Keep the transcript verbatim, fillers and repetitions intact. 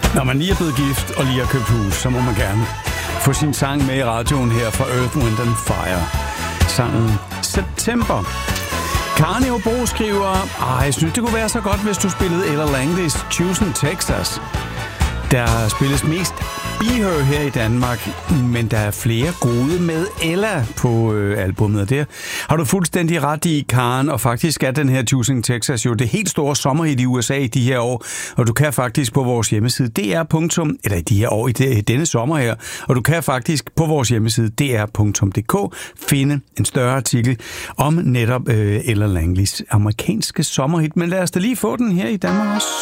Når man lige er blevet gift og lige har købt hus, så må man gerne få sin sang med i radioen her fra Earth, Wind and Fire. Sangen September. Karen i Hobro skriver, ah, jeg synes, det kunne være så godt, hvis du spillede Ella Langleys Choosing Texas. Der spilles mest Be Her her i Danmark, men der er flere gode med Ella på øh, albumet der. Har du fuldstændig ret i, Karen, og faktisk er den her Choosing Texas jo det helt store sommerhit i U S A i de her år, og du kan faktisk på vores hjemmeside D R. Eller i de her år, i, de, i denne sommer her, og du kan faktisk på vores hjemmeside D R punktum D K finde en større artikel om netop øh, Ella Langleys amerikanske sommerhit, men lad os da lige få den her i Danmark også.